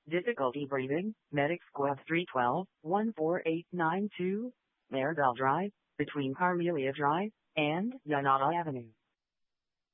Difficulty breathing, Medic Squad 312, 14892, Maribel Drive, between Carmelia Drive and Yanata Avenue.